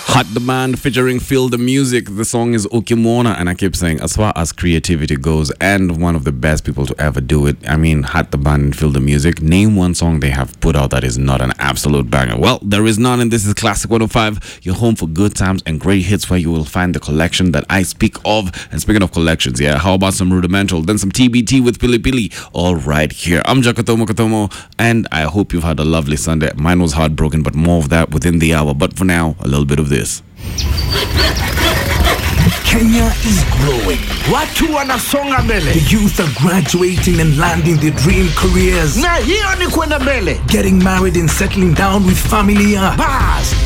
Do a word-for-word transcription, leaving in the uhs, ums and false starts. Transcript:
Hot the Band featuring Feel the Music. The song is Ukimwona, and I keep saying, as far as creativity goes, and one of the best people to ever do it, I mean, Hot the Band and Feel the Music. Name one song they have put out that is not an absolute banger. Well, there is none, and this is Classic one oh five, your home for good times and great hits, where you will find the collection that I speak of. And speaking of collections, yeah, how about some Rudimental, then some T B T with Pili Pili, all right here. I'm Jakatomo Katomo, and I hope you've had a lovely Sunday. Mine was heartbroken, but more of that within the hour. But for now, a little bit of this. Kenya is growing. Watu wanasonga mbele. The youth are graduating and landing their dream careers. Na hiyo ni kwenda mbele. Getting married and settling down with family. Bas,